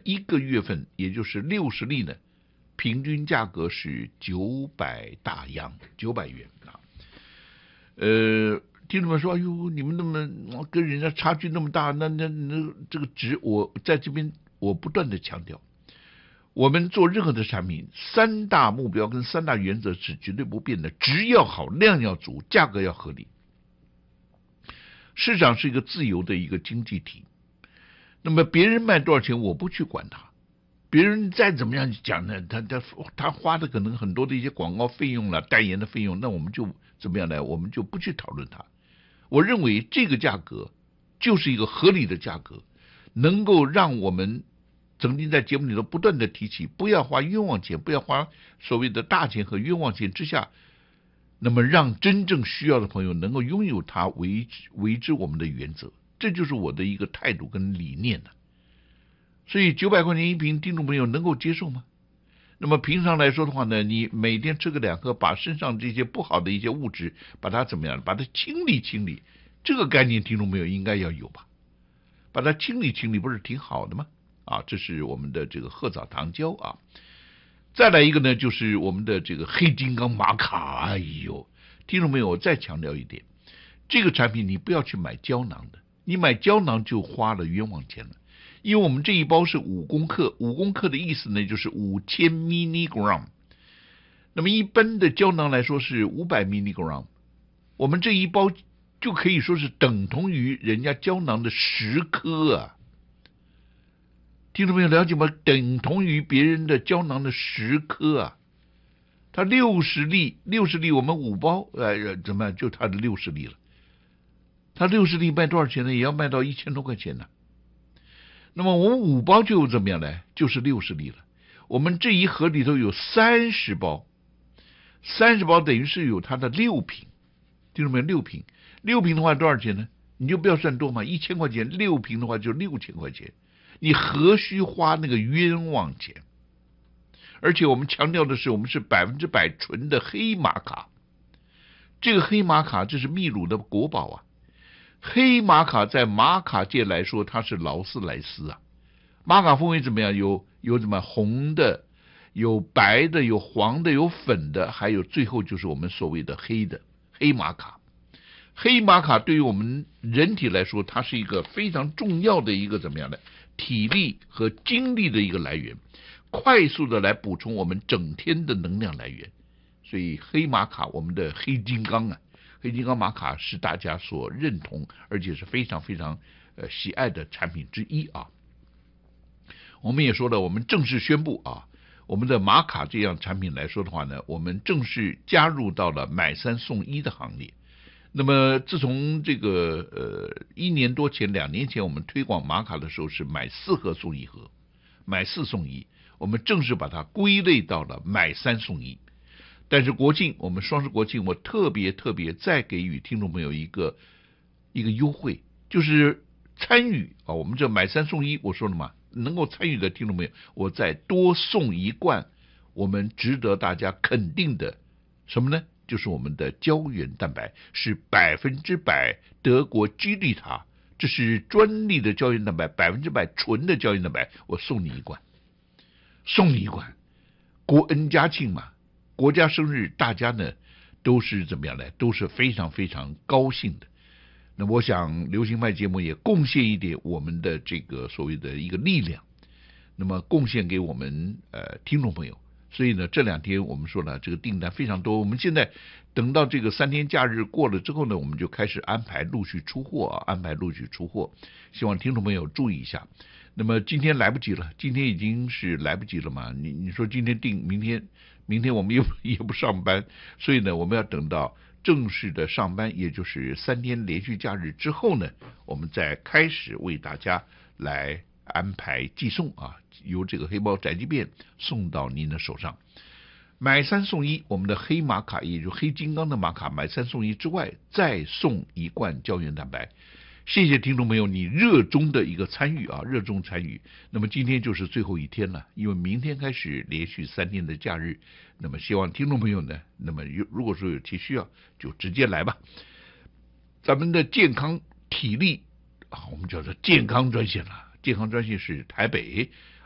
一个月份，也就是60粒呢，平均价格是900大洋，900元啊。听众们说，哎呦，你们那么跟人家差距那么大，那这个值，我在这边我不断的强调，我们做任何的产品，3大目标跟3大原则是绝对不变的，质要好，量要足，价格要合理。市场是一个自由的一个经济体，那么别人卖多少钱我不去管他，别人再怎么样讲呢，他花的可能很多的一些广告费用了、代言的费用，那我们就怎么样呢？我们就不去讨论它。我认为这个价格就是一个合理的价格，能够让我们曾经在节目里头不断的提起，不要花冤枉钱，不要花所谓的大钱和冤枉钱之下，那么让真正需要的朋友能够拥有它为之我们的原则，这就是我的一个态度跟理念呢。所以900块钱一瓶，听众朋友能够接受吗？那么平常来说的话呢，你每天吃个2颗，把身上这些不好的一些物质，把它怎么样？把它清理清理，这个概念听众朋友应该要有吧？把它清理清理，不是挺好的吗？啊，这是我们的这个褐藻糖胶啊。再来一个呢，就是我们的这个黑金刚玛卡。哎呦，听众朋友，我再强调一点，这个产品你不要去买胶囊的，你买胶囊就花了冤枉钱了。因为我们这一包是5公克，5公克的意思呢就是5000 milligram， 那么一般的胶囊来说是500 milligram， 我们这一包就可以说是等同于人家胶囊的10颗啊。听众朋友了解吗？等同于别人的胶囊的10颗啊。它60粒我们5包，怎么就它的60粒了？它60粒卖多少钱呢？也要卖到1000多块钱呢。那么我们5包就怎么样呢？就是60粒了。我们这一盒里头有30包，30包等于是有它的6瓶，听众朋友，6瓶，6瓶的话多少钱呢？你就不要算多嘛，1000块钱，6瓶的话就6000块钱，你何须花那个冤枉钱？而且我们强调的是，我们是100%纯的黑玛卡，这个黑玛卡这是秘鲁的国宝啊。黑玛卡在玛卡界来说，它是劳斯莱斯啊。玛卡风味怎么样？有什么红的，有白的，有黄的，有粉的，还有最后就是我们所谓的黑的黑玛卡。黑玛卡对于我们人体来说，它是一个非常重要的一个怎么样的体力和精力的一个来源，快速的来补充我们整天的能量来源。所以黑玛卡，我们的黑金刚啊。黑金刚玛卡是大家所认同，而且是非常非常喜爱的产品之一啊。我们也说了，我们正式宣布啊，我们的玛卡这样产品来说的话呢，我们正式加入到了买3送1的行列。那么自从这个1年多前、2年前我们推广玛卡的时候是买4盒送1盒，买4送1，我们正式把它归类到了买3送1。但是国庆，我们双十国庆，我特别再给予听众朋友一个优惠，就是参与啊，我们这买3送1，我说了嘛，能够参与的听众朋友，我再多送1罐，我们值得大家肯定的什么呢？就是我们的胶原蛋白是100%德国基利塔，这是专利的胶原蛋白，100%纯的胶原蛋白，我送你1罐，国恩家庆嘛。国家生日，大家呢都是怎么样呢？都是非常非常高兴的。那我想流行派节目也贡献一点我们的这个所谓的一个力量，那么贡献给我们听众朋友。所以呢，这2天我们说了，这个订单非常多。我们现在等到这个3天假日过了之后呢，我们就开始安排陆续出货，希望听众朋友注意一下。那么今天来不及了，今天已经是来不及了嘛？你说今天订，明天我们也不上班，所以呢，我们要等到正式的上班，也就是3天连续假日之后呢，我们再开始为大家来安排寄送啊，由这个黑猫宅急便送到您的手上。买3送1，我们的黑玛卡，也就是黑金刚的玛卡，买3送1之外，再送1罐胶原蛋白。谢谢听众朋友你热衷的一个参与啊，热衷参与。那么今天就是最后一天了，因为明天开始连续3天的假日。那么希望听众朋友呢，那么如果说有其需要，就直接来吧。咱们的健康体力啊，我们叫做健康专线了。健康专线是台北